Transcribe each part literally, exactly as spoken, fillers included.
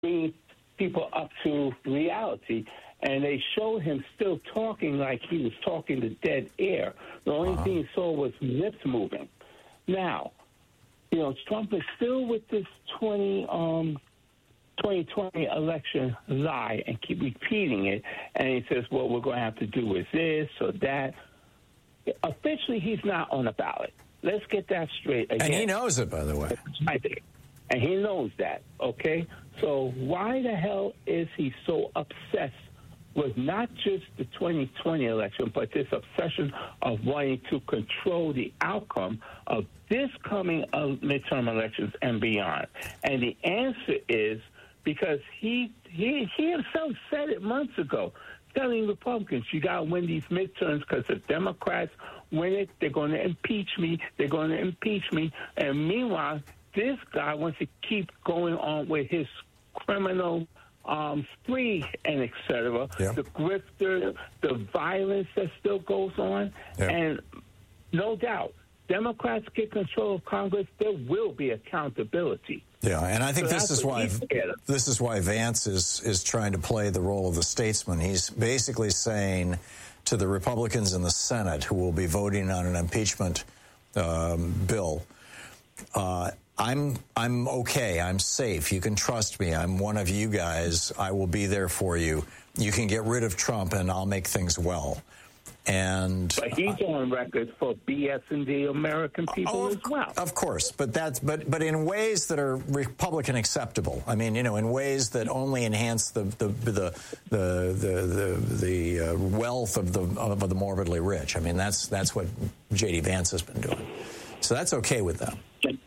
bring people up to reality. And they showed him still talking like he was talking to dead air. The only uh-huh. thing you saw was lips moving. Now, you know, Trump is still with this twenty twenty election lie and keep repeating it. And he says, what we're going to have to do is this or that. Officially, he's not on the ballot. Let's get that straight again. And he knows it, by the way. I think. And he knows that, okay? So why the hell is he so obsessed with not just the twenty twenty election, but this obsession of wanting to control the outcome of this coming uh, midterm elections and beyond? And the answer is because he he he himself said it months ago, telling Republicans, you got to win these midterms because the Democrats win it, they're going to impeach me, they're going to impeach me. And meanwhile, this guy wants to keep going on with his criminal Um, spree and et cetera, yeah. the grifter, the violence that still goes on. Yeah. And no doubt, Democrats get control of Congress, there will be accountability. Yeah, and I think so this is why this is why Vance is is trying to play the role of the statesman. He's basically saying to the Republicans in the Senate who will be voting on an impeachment um, bill, uh, I'm I'm okay. I'm safe. You can trust me. I'm one of you guys. I will be there for you. You can get rid of Trump, and I'll make things well. And but he's uh, on record for BSing the American people oh, as well. Of course, but that's but but in ways that are Republican acceptable. I mean, you know, in ways that only enhance the the the the the, the, the uh, wealth of the of the morbidly rich. I mean, that's that's what J D Vance has been doing. So that's okay with them.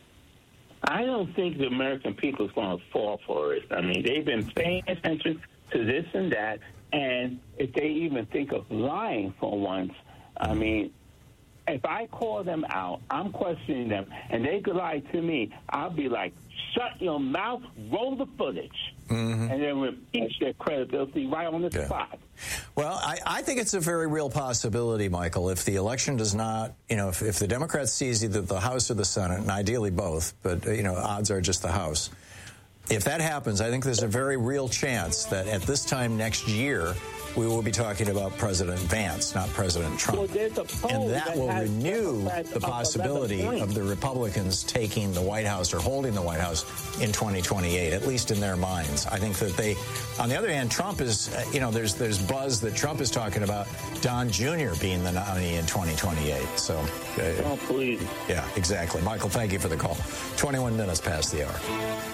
I don't think the American people is going to fall for it. I mean, they've been paying attention to this and that, and if they even think of lying for once, I mean, if I call them out, I'm questioning them, and they could lie to me, I'll be like, shut your mouth, roll the footage, mm-hmm. and then impeach their credibility right on the yeah. spot. Well, I, I think it's a very real possibility, Michael, if the election does not, you know, if, if the Democrats seize either the House or the Senate, and ideally both, but, you know, odds are just the House. If that happens, I think there's a very real chance that at this time next year, we will be talking about President Vance, not President Trump. Well, there's a poll and that, that will renew the possibility of the Republicans taking the White House or holding the White House in twenty twenty-eight, at least in their minds. I think that they, on the other hand, Trump is, you know, there's there's buzz that Trump is talking about Don Junior being the nominee in twenty twenty-eight. So, uh, oh, please. Yeah, exactly. Michael, thank you for the call. twenty-one minutes past the hour.